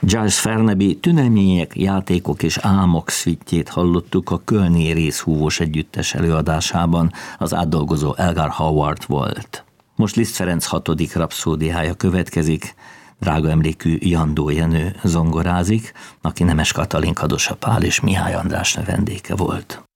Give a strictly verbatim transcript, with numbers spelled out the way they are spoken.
Giles Farnaby Tünemények, játékok és álmok szüttjét hallottuk a kölni részhúvós együttes előadásában, az átdolgozó Elgar Howard volt. Most Liszt Ferenc hatodik rapszódiája következik, drága emlékű Jandó Jenő zongorázik, aki Nemes Katalin, Kadosa Pál és Mihály András növendéke volt.